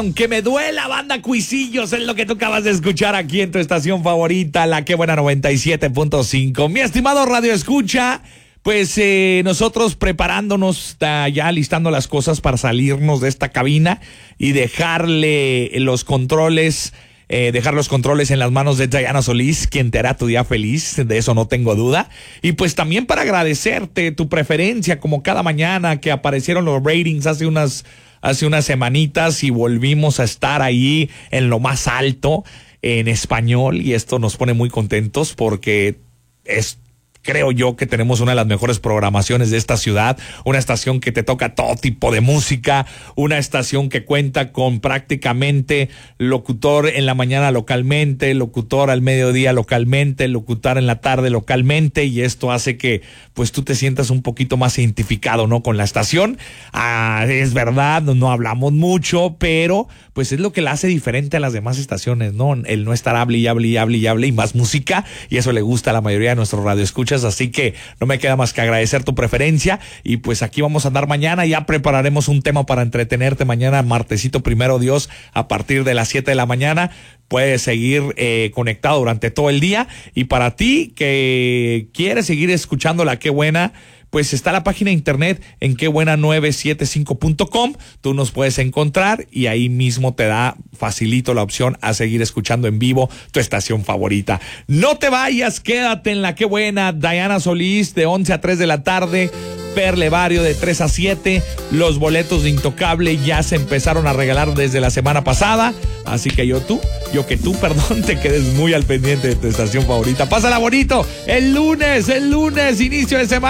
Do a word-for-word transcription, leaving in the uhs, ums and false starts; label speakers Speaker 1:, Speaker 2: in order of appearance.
Speaker 1: Que me duela, banda Cuisillos, es lo que tú acabas de escuchar aquí en tu estación favorita, la Que Buena noventa y siete punto cinco. Mi estimado Radio Escucha, pues eh, nosotros preparándonos, ya listando las cosas para salirnos de esta cabina y dejarle los controles, eh, dejar los controles en las manos de Diana Solís, quien te hará tu día feliz, de eso no tengo duda. Y pues también para agradecerte tu preferencia, como cada mañana que aparecieron los ratings hace unas... hace unas semanitas y volvimos a estar ahí en lo más alto en español, y esto nos pone muy contentos porque es, creo yo, que tenemos una de las mejores programaciones de esta ciudad, una estación que te toca todo tipo de música, una estación que cuenta con prácticamente locutor en la mañana localmente, locutor al mediodía localmente, locutor en la tarde localmente, y esto hace que pues tú te sientas un poquito más identificado, ¿no?, con la estación. Ah, es verdad, no, no hablamos mucho, pero pues es lo que la hace diferente a las demás estaciones, ¿no? El no estar hable y hable y hable y hable y más música, y eso le gusta a la mayoría de nuestros radioescuchas, así que no me queda más que agradecer tu preferencia, y pues aquí vamos a andar mañana, ya prepararemos un tema para entretenerte mañana, martesito, primero Dios, a partir de las siete de la mañana. Puedes seguir eh, conectado durante todo el día, y para ti que quieres seguir escuchando la Qué Buena, pues está la página de internet en que buena nueve siete cinco punto com. Tú nos puedes encontrar y ahí mismo te da facilito la opción a seguir escuchando en vivo tu estación favorita. No te vayas, quédate en la Qué Buena. Diana Solís de once a tres de la tarde. Per Levario de tres a siete. Los boletos de Intocable ya se empezaron a regalar desde la semana pasada. Así que yo tú, yo que tú, perdón, te quedes muy al pendiente de tu estación favorita. Pásala bonito. El lunes, el lunes, inicio de semana.